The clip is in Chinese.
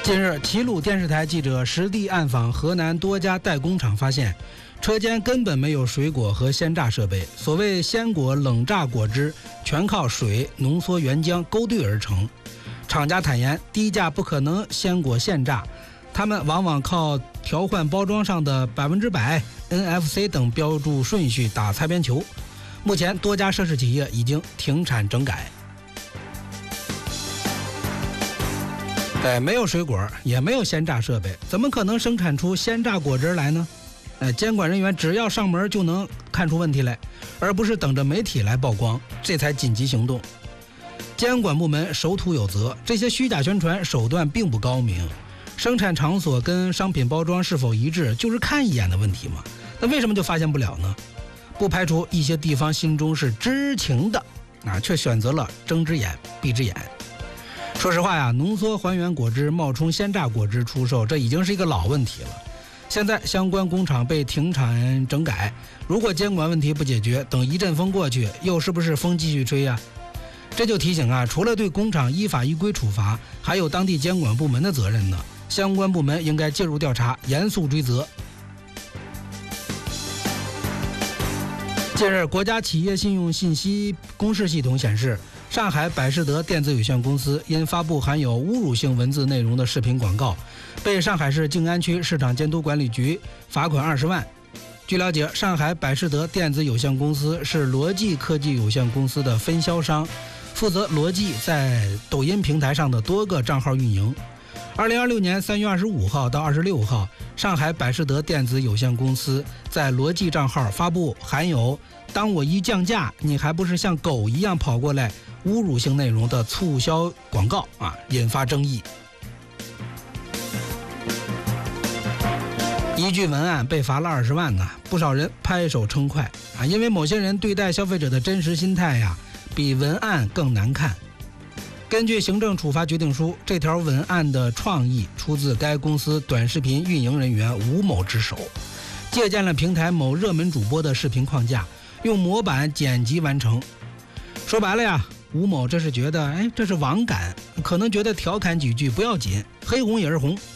近日，齐鲁电视台记者实地暗访河南多家代工厂，发现车间根本没有水果和鲜榨设备。所谓鲜果冷榨果汁，全靠水、浓缩原浆勾兑而成。厂家坦言，低价不可能鲜果现榨，他们往往靠调换包装上的100%、NFC 等标注顺序打擦边球。目前，多家涉事企业已经停产整改。没有水果，也没有鲜榨设备，怎么可能生产出鲜榨果汁来呢？监管人员只要上门就能看出问题来，而不是等着媒体来曝光，这才紧急行动。监管部门守土有责，这些虚假宣传手段并不高明。生产场所跟商品包装是否一致，就是看一眼的问题嘛。那为什么就发现不了呢？不排除一些地方心中是知情的，却选择了睁只眼闭只眼。说实话呀，浓缩还原果汁冒充鲜榨果汁出售，这已经是一个老问题了。现在相关工厂被停产整改，如果监管问题不解决，等一阵风过去，又是不是风继续吹呀？这就提醒除了对工厂依法依规处罚，还有当地监管部门的责任呢。相关部门应该介入调查，严肃追责。近日，国家企业信用信息公示系统显示，上海百事德电子有限公司因发布含有侮辱性文字内容的视频广告，被上海市静安区市场监督管理局罚款20万。据了解，上海百事德电子有限公司是罗技科技有限公司的分销商，负责罗技在抖音平台上的多个账号运营。2026年3月25号到26号，上海百事德电子有限公司在罗技账号发布含有“当我一降价，你还不是像狗一样跑过来”侮辱性内容的促销广告引发争议。一句文案被罚了20万呢，不少人拍手称快因为某些人对待消费者的真实心态比文案更难看。根据行政处罚决定书，这条文案的创意出自该公司短视频运营人员吴某之手，借鉴了平台某热门主播的视频框架，用模板剪辑完成。说白了吴某这是觉得这是网感，可能觉得调侃几句不要紧，黑红也是红。